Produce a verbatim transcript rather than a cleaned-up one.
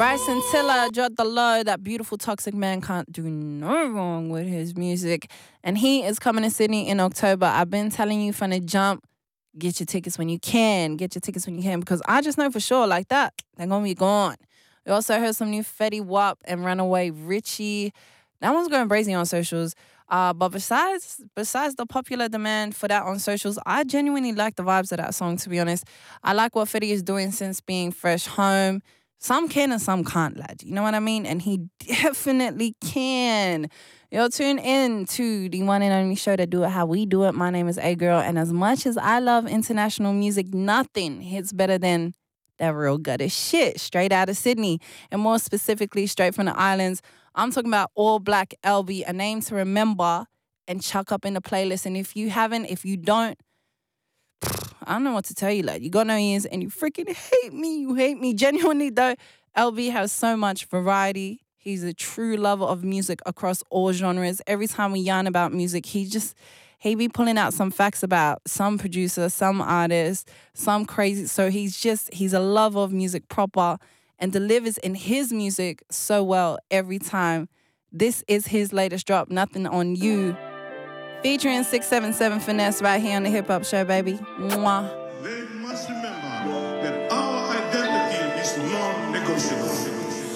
Bryson Tiller dropped the low. That beautiful toxic man can't do no wrong with his music. And he is coming to Sydney in October. I've been telling you from the jump, get your tickets when you can. Get your tickets when you can. Because I just know for sure, like that, they're going to be gone. We also heard some new Fetty Wap and Runaway Richie. That one's going crazy on socials. Uh, but besides besides the popular demand for that on socials, I genuinely like the vibes of that song, to be honest. I like what Fetty is doing since being fresh home. Some can and some can't, lad. You know what I mean? And he definitely can. Yo, tune in to the one and only show that do it how we do it. My name is A-Girl, and as much as I love international music, nothing hits better than that real gutter shit straight out of Sydney, and more specifically, straight from the islands. I'm talking about All Black L B, a name to remember and chuck up in the playlist. And if you haven't, if you don't, I don't know what to tell you, lad. You got no ears and you freaking hate me. You hate me. Genuinely, though, L B has so much variety. He's a true lover of music across all genres. Every time we yarn about music, he just, he be pulling out some facts about some producer, some artist, some crazy. So he's just, he's a lover of music proper and delivers in his music so well every time. This is his latest drop, Nothing on You, featuring six seven seven Finesse right here on the Hip Hop Show, baby. Mwah.